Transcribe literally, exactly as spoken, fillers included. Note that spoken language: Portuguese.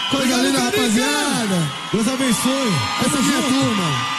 Coisa linda, rapaziada. Deus abençoe. Essa é minha turma.